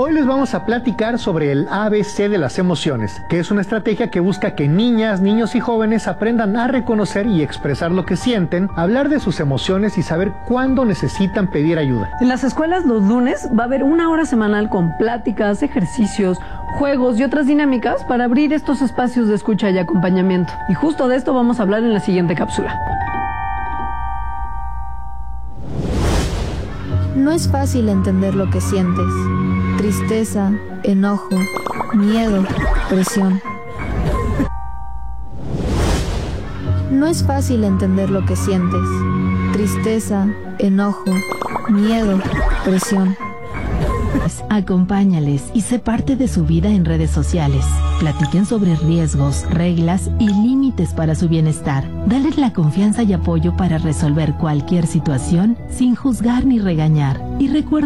Hoy les vamos a platicar sobre el ABC de las emociones, que es una estrategia que busca que niñas, niños y jóvenes aprendan a reconocer y expresar lo que sienten, hablar de sus emociones y saber cuándo necesitan pedir ayuda. En las escuelas los lunes va a haber 1 hora semanal con pláticas, ejercicios, juegos y otras dinámicas para abrir estos espacios de escucha y acompañamiento. Y justo de esto vamos a hablar en la siguiente cápsula. No es fácil entender lo que sientes. Tristeza, enojo, miedo, presión. No es fácil entender lo que sientes. Tristeza, enojo, miedo, presión. Acompáñales y sé parte de su vida en redes sociales. Platiquen sobre riesgos, reglas y límites para su bienestar. Dales la confianza y apoyo para resolver cualquier situación sin juzgar ni regañar. Y recuerda